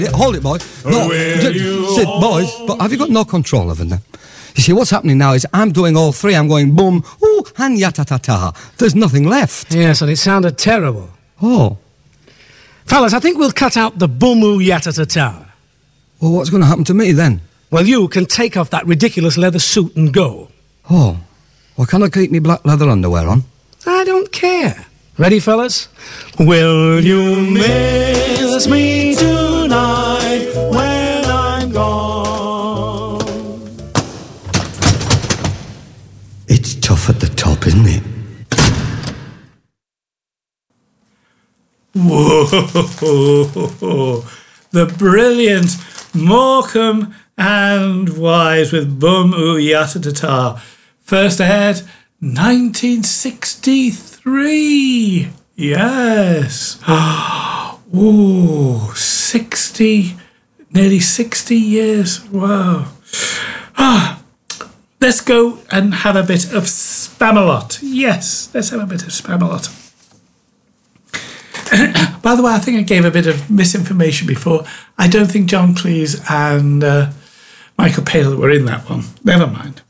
Hold it, boys. No, Sid, boys, but have you got no control over them? You see, what's happening now is I'm doing all three. I'm going boom, ooh, and yata-ta-ta. There's nothing left. Yes, and it sounded terrible. Oh. Fellas, I think we'll cut out the boom-oo yata-ta-ta. Well, what's going to happen to me then? Well, you can take off that ridiculous leather suit and go. Oh. Well, can I keep me black leather underwear on? I don't care. Ready, fellas? Will you miss me tonight when I'm gone? It's tough at the top, isn't it? Whoa! The brilliant Morecambe and Wise with Bum Oo Yata-Ta-Ta. First ahead, 1963. Yes. Ooh, 60, nearly 60 years. Wow. Let's go and have a bit of Spamalot. Yes, let's have a bit of Spamalot. By the way, I think I gave a bit of misinformation before. I don't think John Cleese and Michael Palin were in that one. Never mind.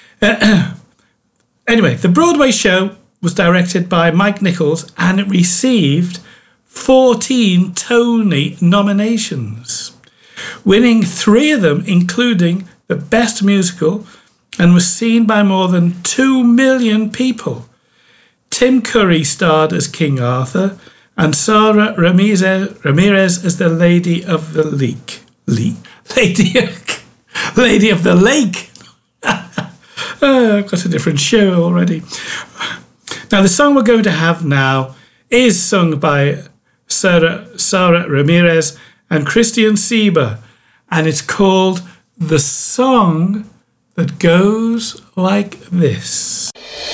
Anyway, the Broadway show was directed by Mike Nichols and it received 14 Tony nominations, winning 3 of them, including the Best Musical, and was seen by more than 2 million people. Tim Curry starred as King Arthur and Sarah Ramirez as the Lady of the Lake. Lady of the Lake. I've got a different show already. Now, the song we're going to have now is sung by Sarah Ramirez and Christian Sieber, and it's called The Song That Goes Like This.